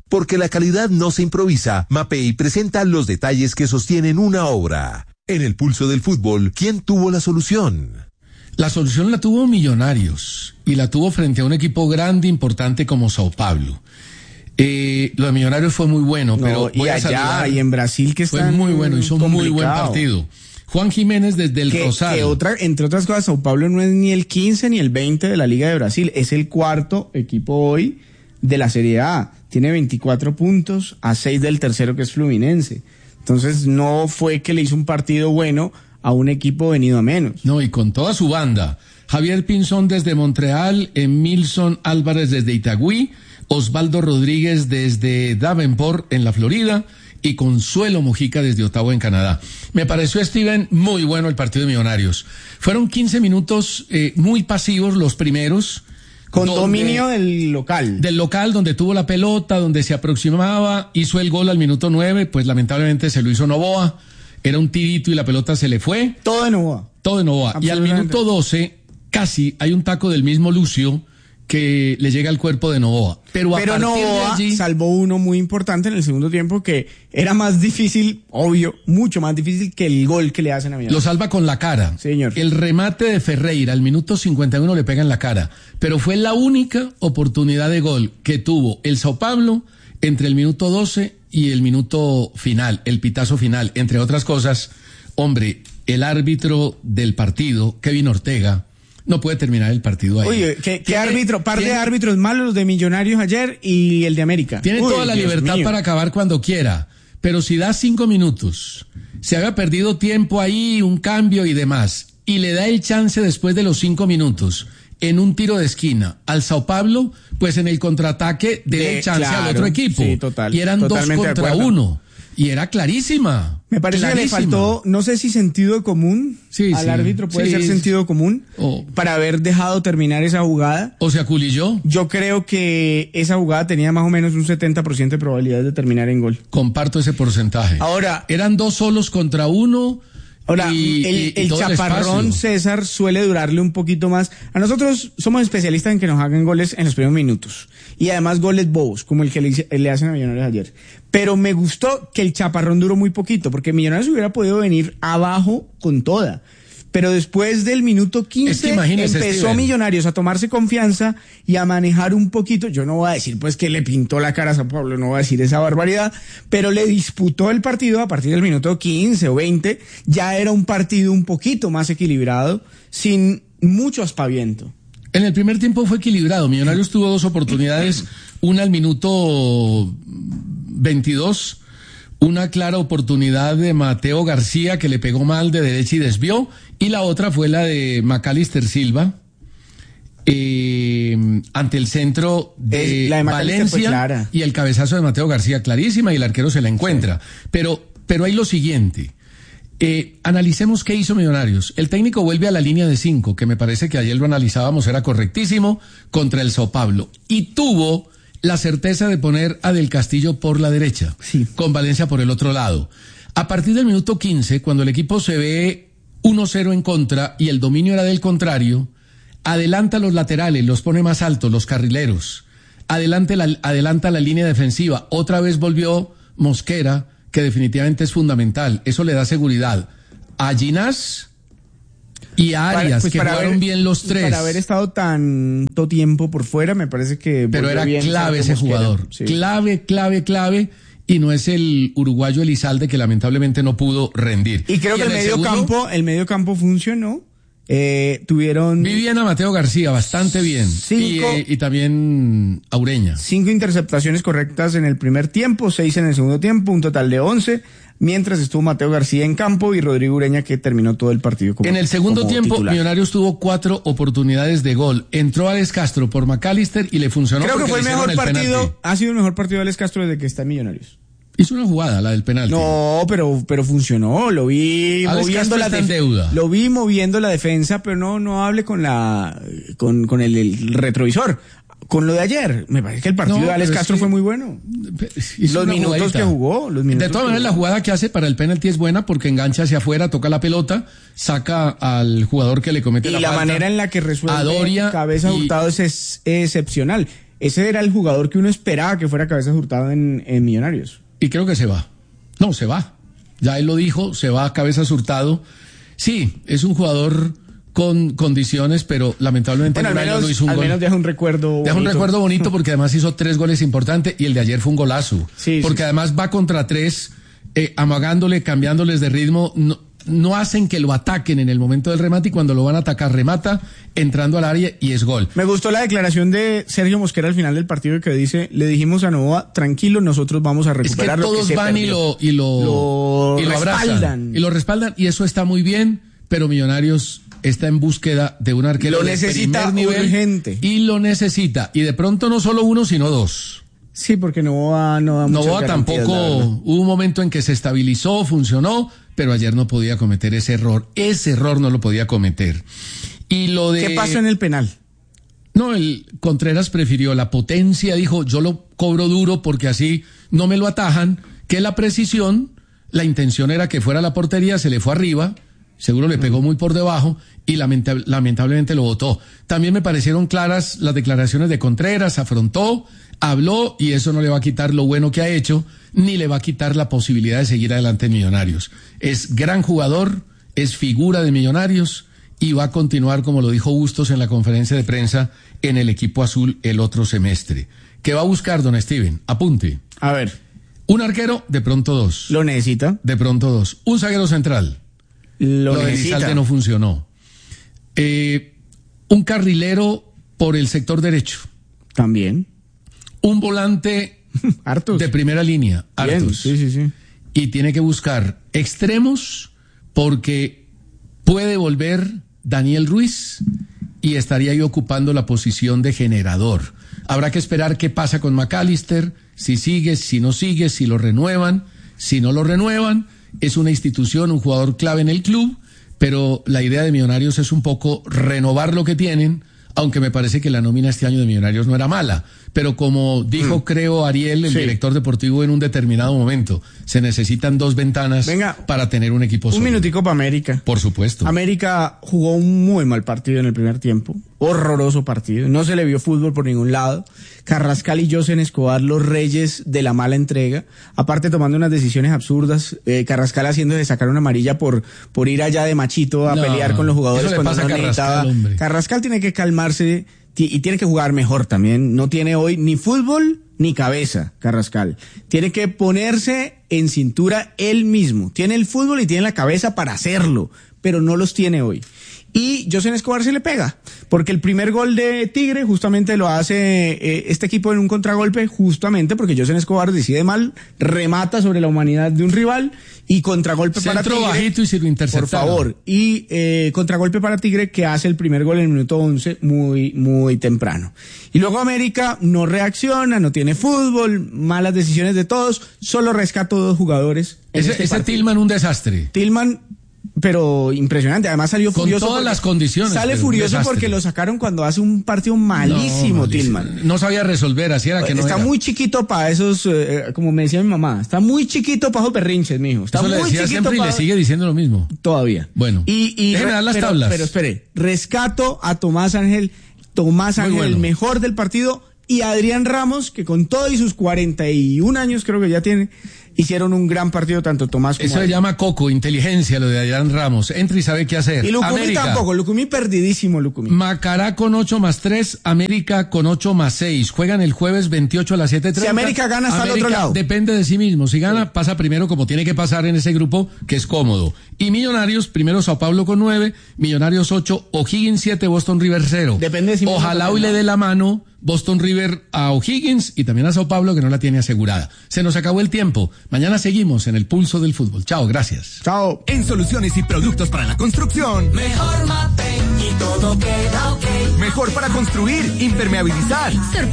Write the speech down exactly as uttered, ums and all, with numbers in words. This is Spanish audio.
Porque la calidad no se improvisa, Mapei presenta los detalles que sostienen una obra. En el pulso del fútbol, ¿quién tuvo la solución? La solución la tuvo Millonarios y la tuvo frente a un equipo grande, importante como Sao Paulo. Eh, lo de Millonarios fue muy bueno, no, pero y voy a allá saludar. Y en Brasil que fue muy bueno, hizo un muy buen partido. Juan Jiménez desde el que, Rosario. Que otra, entre otras cosas, Sao Paulo no es ni el quince ni el veinte de la Liga de Brasil, es el cuarto equipo hoy de la Serie A. Tiene veinticuatro puntos a seis del tercero, que es Fluminense. Entonces no fue que le hizo un partido bueno a un equipo venido a menos. No, y con toda su banda. Javier Pinzón desde Montreal, Emilson Álvarez desde Itagüí, Osvaldo Rodríguez desde Davenport en la Florida y Consuelo Mojica desde Ottawa en Canadá. Me pareció, Steven, muy bueno el partido de Millonarios. Fueron quince minutos eh, muy pasivos los primeros. Con donde, dominio del local. Del local, donde tuvo la pelota, donde se aproximaba, hizo el gol al minuto nueve, pues lamentablemente se lo hizo Novoa. Era un tirito y la pelota se le fue. Todo de Novoa. Todo de Novoa. Y al minuto doce, casi hay un taco del mismo Lucio que le llega al cuerpo de Novoa. Pero, a Pero Novoa allí, salvó uno muy importante en el segundo tiempo que era más difícil, obvio, mucho más difícil que el gol que le hacen a Millonarios. Lo salva con la cara. Señor. El remate de Ferreira al minuto cincuenta y uno le pega en la cara. Pero fue la única oportunidad de gol que tuvo el Sao Paulo entre el minuto doce y el minuto final, el pitazo final. Entre otras cosas, hombre, el árbitro del partido, Kevin Ortega, no puede terminar el partido ahí. Oye, ¿qué, qué árbitro? Par de árbitros malos, los de Millonarios ayer y el de América. Tiene Uy, toda la Dios libertad mío. para acabar cuando quiera, pero si da cinco minutos, se había perdido tiempo ahí, un cambio y demás, y le da el chance después de los cinco minutos, en un tiro de esquina, al Sao Paulo, pues en el contraataque de el chance claro, al otro equipo. Sí, total, y eran dos contra uno. Y era clarísima. Me parece clarísima. que le faltó, no sé si sentido común sí, al sí, árbitro, puede sí, ser sentido común, oh. para haber dejado terminar esa jugada. O se aculilló. Yo creo que esa jugada tenía más o menos un setenta por ciento de probabilidades de terminar en gol. Comparto ese porcentaje. Ahora, eran dos solos contra uno. Ahora, y, el, y, y el chaparrón el César suele durarle un poquito más. A nosotros somos especialistas en que nos hagan goles en los primeros minutos. Y además goles bobos, como el que le, le hacen a Millonarios ayer. Pero me gustó que el chaparrón duró muy poquito, porque Millonarios hubiera podido venir abajo con toda. Pero después del minuto quince es que empezó Steven. Millonarios a tomarse confianza y a manejar un poquito. Yo no voy a decir pues que le pintó la cara a Sao Paulo, no voy a decir esa barbaridad, pero le disputó el partido a partir del minuto quince o veinte. Ya era un partido un poquito más equilibrado, sin mucho aspaviento. En el primer tiempo fue equilibrado. Millonarios tuvo dos oportunidades, una al minuto veintidós, una clara oportunidad de Mateo García que le pegó mal de derecha y desvió, y la otra fue la de Macalister Silva eh, ante el centro de, la de Valencia y el cabezazo de Mateo García clarísima y el arquero se la encuentra. Sí. Pero, pero hay lo siguiente. Eh, analicemos qué hizo Millonarios. El técnico vuelve a la línea de cinco, que me parece que ayer lo analizábamos, era correctísimo, contra el Sao Paulo. Y tuvo la certeza de poner a Del Castillo por la derecha, sí, con Valencia por el otro lado. A partir del minuto quince, cuando el equipo se ve uno cero en contra y el dominio era del contrario, adelanta los laterales, los pone más altos, los carrileros. Adelante la, adelanta la línea defensiva. Otra vez volvió Mosquera, que definitivamente es fundamental. Eso le da seguridad a Ginás y a Arias, para, pues que jugaron haber, bien los tres. Para haber estado tanto tiempo por fuera, me parece que... Pero era bien clave ese Mosquera. jugador. Sí. Clave, clave, clave. Y no es el uruguayo Elizalde, que lamentablemente no pudo rendir. Y creo y que el, el medio segundo, campo, el medio campo funcionó. Eh, tuvieron... Vi bien a Mateo García, bastante bien. Cinco, y, eh, y también a Ureña. Cinco interceptaciones correctas en el primer tiempo, seis en el segundo tiempo, un total de once, mientras estuvo Mateo García en campo y Rodrigo Ureña, que terminó todo el partido como En el segundo como tiempo, titular. Millonarios tuvo cuatro oportunidades de gol. Entró Alex Castro por Macalister y le funcionó. Creo que fue el mejor el partido, penalti. ha sido el mejor partido de Alex Castro desde que está en Millonarios. Hizo una jugada, la del penalti. No, pero pero funcionó, lo vi Alex moviendo la def- deuda. Lo vi moviendo la defensa, pero no no hable con la con con el, el retrovisor. Con lo de ayer, me parece que el partido No, de Alex pero es Castro que- fue muy bueno. Hizo Los una minutos jugadita. que jugó, los minutos De todas que maneras, la jugó. jugada que hace para el penalti es buena porque engancha hacia afuera, toca la pelota, saca al jugador que le comete Y la, la falta, manera en la que resuelve a Doria Cabeza y- Hurtado es, es excepcional. ese era el jugador que uno esperaba que fuera Cabezas Hurtado en, en Millonarios. Y creo que se va. No, se va. Ya él lo dijo, se va a Cabezas Hurtado. Sí, es un jugador con condiciones, pero lamentablemente bueno, al menos, no hizo un al gol. menos deja un recuerdo Deja bonito. un recuerdo bonito porque además hizo tres goles importantes y el de ayer fue un golazo. Sí, porque sí. además va contra tres, eh, amagándole, cambiándoles de ritmo. No, no hacen que lo ataquen en el momento del remate y cuando lo van a atacar remata entrando al área y es gol. Me gustó la declaración de Sergio Mosquera al final del partido que dice, le dijimos a Novoa, tranquilo, nosotros vamos a recuperar es que lo que todos se van y perdió". lo, y lo, Lo y lo abrazan. respaldan. Y lo respaldan y eso está muy bien, pero Millonarios está en búsqueda de un arquero Lo de necesita primer nivel urgente. y lo necesita. Y de pronto no solo uno, sino dos. Sí, porque Novoa no da muchas Novoa garantías, tampoco, la verdad. hubo un momento en que se estabilizó, funcionó, pero ayer no podía cometer ese error. Ese error no lo podía cometer. Y lo de... ¿Qué pasó en el penal? No, el Contreras prefirió la potencia, dijo, yo lo cobro duro porque así no me lo atajan, que la precisión, la intención era que fuera a la portería, se le fue arriba, seguro le pegó muy por debajo y lamenta- lamentablemente lo botó. También me parecieron claras las declaraciones de Contreras, afrontó, habló y eso no le va a quitar lo bueno que ha hecho, ni le va a quitar la posibilidad de seguir adelante en Millonarios. Es gran jugador, es figura de Millonarios y va a continuar, como lo dijo Bustos en la conferencia de prensa, en el equipo azul el otro semestre. ¿Qué va a buscar, don Steven? Apunte. A ver, Un arquero, de pronto dos. lo necesita. De pronto dos. Un zaguero central. Lo, Lo de necesita. Elizalde no funcionó. Eh, un carrilero por el sector derecho. También. Un volante Hartos. de primera línea. Bien, Hartos. sí, sí, sí. Y tiene que buscar extremos porque puede volver Daniel Ruiz y estaría ahí ocupando la posición de generador. Habrá que esperar qué pasa con McAllister, si sigue, si no sigue, si lo renuevan, si no lo renuevan. Es una institución, un jugador clave en el club, pero la idea de Millonarios es un poco renovar lo que tienen, aunque me parece que la nómina este año de Millonarios no era mala. Pero como dijo, mm. creo, Ariel, el sí. director deportivo, en un determinado momento, se necesitan dos ventanas Venga, para tener un equipo sólido. Un minutico para América. Por supuesto. América jugó un muy mal partido en el primer tiempo. Horroroso partido. No se le vio fútbol por ningún lado. Carrascal y Josen Escobar, los reyes de la mala entrega. Aparte tomando unas decisiones absurdas. Eh, Carrascal haciéndose sacar una amarilla por, por ir allá de machito a no, pelear con los jugadores eso le cuando pasa no a Carrascal, necesitaba. hombre. Carrascal tiene que calmarse y tiene que jugar mejor también. No tiene hoy ni fútbol ni cabeza, Carrascal. Tiene que ponerse en cintura él mismo. Tiene el fútbol y tiene la cabeza para hacerlo, pero no los tiene hoy. Y Josen Escobar se le pega, porque el primer gol de Tigre justamente lo hace eh, este equipo en un contragolpe, justamente porque Josen Escobar decide mal, remata sobre la humanidad de un rival y contragolpe Centro para Tigre. Bajito y se lo interceptaron. Por favor. Y eh, contragolpe para Tigre que hace el primer gol en el minuto once muy, muy temprano. Y luego América no reacciona, no tiene fútbol, malas decisiones de todos, solo rescata dos jugadores. Ese, este ese Tillman un desastre. Tillman... pero impresionante, además salió con furioso. Con todas las condiciones. Sale furioso porque lo sacaron cuando hace un partido malísimo, no, Tillman. No sabía resolver, así era que no Está era. muy chiquito para esos, eh, como me decía mi mamá, está muy chiquito para esos berrinches, mijo. Está Eso muy le decía chiquito siempre para... y le sigue diciendo lo mismo. Todavía. Bueno, y, y déjeme dar las pero, tablas. Pero espere, rescato a Tomás Ángel, Tomás Muy Ángel, bueno. el mejor del partido, y Adrián Ramos, que con todo y sus cuarenta y un años creo que ya tiene, hicieron un gran partido tanto Tomás como Eso se llama coco, inteligencia, lo de Adrián Ramos. Entra y sabe qué hacer. Y Lucumí América. tampoco, Lucumí perdidísimo, Lucumí. Macará con ocho más tres, América con ocho más seis. Juegan el jueves veintiocho a las siete treinta. Si América gana, está al otro lado. Depende de sí mismo. Si gana, sí. pasa primero como tiene que pasar en ese grupo, que es cómodo. Y Millonarios, primero Sao Paulo con nueve, Millonarios ocho, O'Higgins siete, Boston River cero. Depende de sí mismo. Ojalá hoy le dé la mano Boston River a O'Higgins y también a Sao Paulo, que no la tiene asegurada. Se nos acabó el tiempo. Mañana seguimos en el pulso del fútbol. Chao, gracias. Chao. En soluciones y productos para la construcción. Mejor Mapei y todo queda ok. Mejor para construir, impermeabilizar.